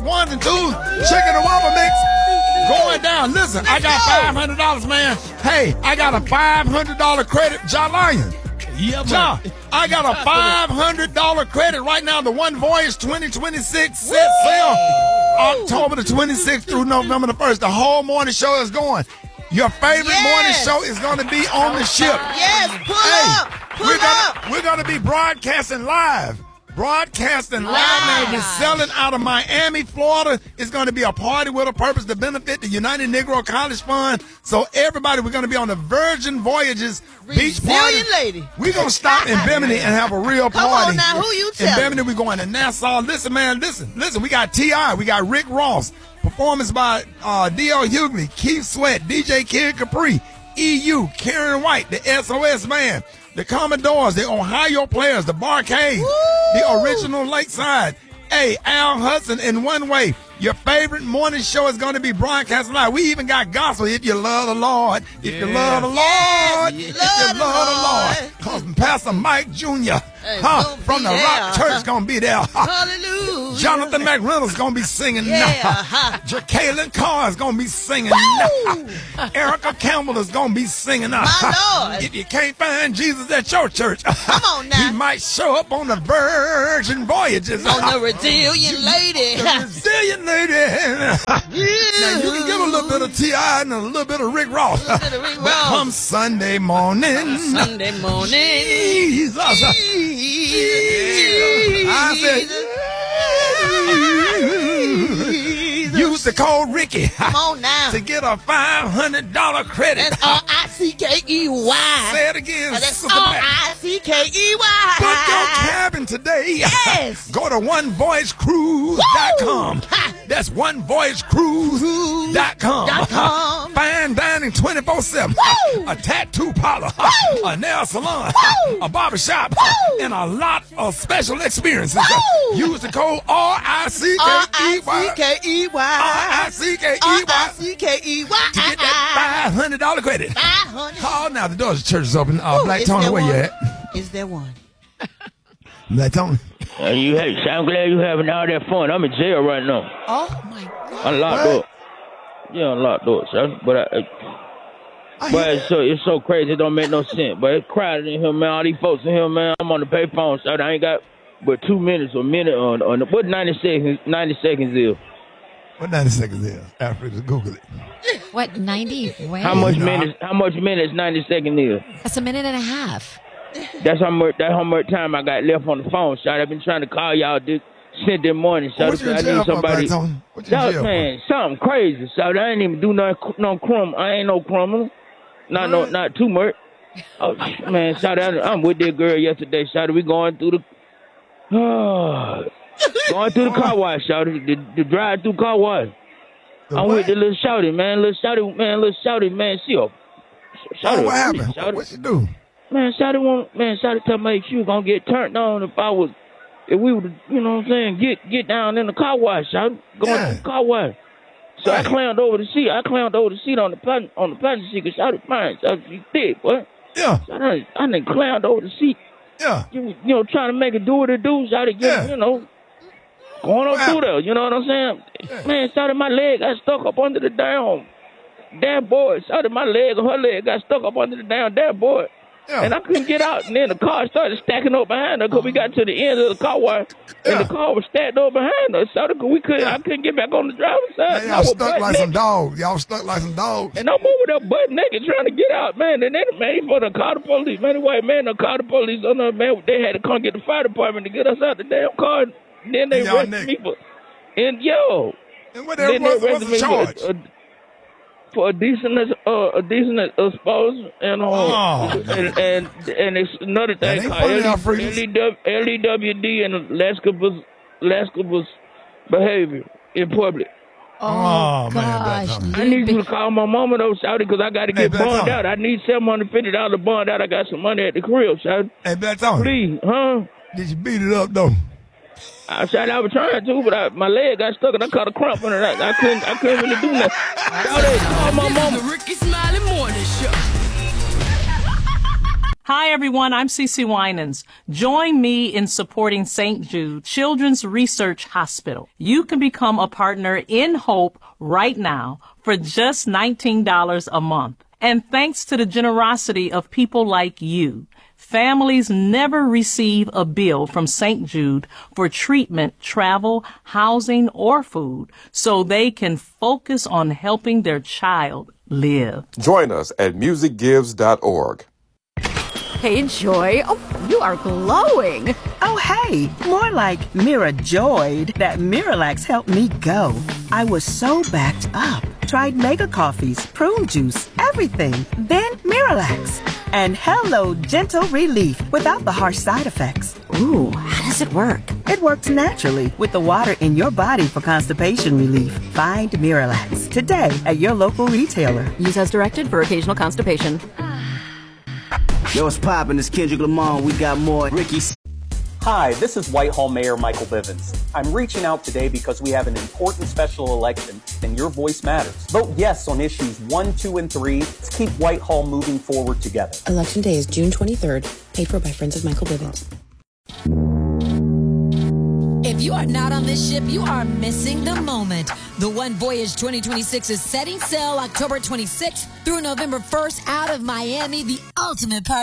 ones and twos, chicken and waffle mix going down. Listen, I got $500, man. Hey, I got a $500 credit, John Lion. Yeah, John, I got a $500 credit right now. The One Voyage 2026 set sale October the 26th through November the 1st. The whole morning show is going. Your favorite morning show is going to be on the ship. Yes, pull up. We're going to be broadcasting live. Man. We're selling out of Miami, Florida. It's going to be a party with a purpose to benefit the United Negro College Fund. So everybody, we're going to be on the Virgin Voyages beach party. Lady. We're going to stop in Bimini and have a real party. Come on now, who you telling? In Bimini, we're going to Nassau. Listen, man, listen. We got T.I., we got Rick Ross. Performance by D.L. Hughley, Keith Sweat, DJ Kid Capri, EU, Karen White, the SOS Band, the Commodores, the Ohio Players, the Barcade, the Original Lakeside. Hey, Al Hudson in One Way. Your favorite morning show is going to be broadcast live. We even got gospel. If you love the Lord, if you love the Lord, if you love the Lord. Cause Pastor Mike Jr. From the Rock Church gonna be there. Hallelujah. Jonathan McReynolds gonna be singing now. Jacqueline Carr is gonna be singing now. Erica Campbell is gonna be singing now. My Lord. If you can't find Jesus at your church, come on now. He might show up on the Virgin Voyages. On the Resilient Lady. The Resilient Lady. Now you can give a little bit of T.I. and a little bit of Rick Ross. But come Sunday morning. Jesus. I said, use the code Ricky. Come on now. To get a $500 credit. That's R-I-C-K-E-Y. Say it again. That's R-I-C-K-E-Y. Book your cabin today. Yes. Go to onevoyagecruise.com. That's onevoyagecruise.com. Fine dining 24/7. A tattoo parlor. A nail salon. A barbershop. And a lot of special experiences. Use the code R-I-C-K-E-Y. R-I-C-K-E-Y. To get that $500 credit. Oh, now the doors of the church is open. Black Tony, where you at? Is there one? Black Tony. I'm glad you having all that fun. I'm in jail right now. Oh my God. I'm locked up. Yeah, I'm locked up, son. But it's so crazy. It don't make no sense. But it's crowded in here, man. All these folks in here, man. I'm on the payphone, so I ain't got but 2 minutes or a minute on what 90 seconds is. What 90 seconds is? After just Google it. What, 90? Wait. How much minutes 90 seconds is? That's a minute and a half. That's how much time I got left on the phone, shot. I've been trying to call y'all this morning, shot. What you in jail for, Black Tony? What you in jail man, something crazy, shot. I ain't even do no crumb. I ain't no criminal. Not too much. Oh, man, shot. I'm with that girl yesterday, shot. We going through the car wash, shot. The drive-through car wash. I'm with the little shouty, man. Little shouty, man. See her. What happened? What you do? Man, shouty told me she was gonna get turned on if we would, you know what I'm saying, get down in the car wash, shouty, going to the car wash. So I clammed over the seat. On the passenger seat because shouty fine, shouty, she thick, what? Yeah. So I done clammed over the seat. Yeah. You know, trying to make it do what it do, shouty, you know, going up through there, you know what I'm saying? Yeah. Man, shouty, my leg got stuck up under the damn board. Shouty, my leg or her leg got stuck up under the damn board. Yeah. And I couldn't get out, and then the car started stacking up behind her because we got to the end of the car wash, and the car was stacked up behind us. So I couldn't get back on the driver's side. Man, y'all stuck like some dogs. And I'm over there butt naked trying to get out, man. And then, man, he for the car the police. Man, the white man, the car the police on us, man. They had to come get the fire department to get us out the damn car. And then they arrested me for, and what what's the charge? For a decent exposure and it's another thing called LEWD and lascivious behavior in public. Oh gosh! Man, I need you to call my mama though, shouty, because I got to get bonded out. I need $750 bond out. I got some money at the crib, shouty. Hey, Black Tony. Please, huh? Did you beat it up though? I was trying to, but my leg got stuck and I caught a cramp in it. I couldn't really do nothing. Call my mama. The Ricky Smiley Morning Show. Hi, everyone. I'm Cece Winans. Join me in supporting St. Jude Children's Research Hospital. You can become a partner in Hope right now for just $19 a month. And thanks to the generosity of people like you, families never receive a bill from St. Jude for treatment, travel, housing, or food, so they can focus on helping their child live. Join us at musicgives.org. Hey, Joy. Oh, you are glowing. Oh, hey. More like Mira joyed that Miralax helped me go. I was so backed up. Tried mega coffees, prune juice, everything. Then Miralax. And hello, gentle relief without the harsh side effects. Ooh, how does it work? It works naturally with the water in your body for constipation relief. Find Miralax today at your local retailer. Use as directed for occasional constipation. Yo, it's poppin'. It's Kendrick Lamar. We got more. Ricky. Hi, this is Whitehall Mayor Michael Bivens. I'm reaching out today because we have an important special election and your voice matters. Vote yes on issues 1, 2, and 3. Let's keep Whitehall moving forward together. Election day is June 23rd. Paid for by Friends of Michael Bivens. If you are not on this ship, you are missing the moment. The One Voyage 2026 is setting sail October 26th through November 1st out of Miami, the ultimate party.